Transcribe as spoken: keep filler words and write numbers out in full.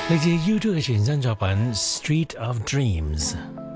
嚟自 YouTube 嘅全新作品《Street of Dreams》。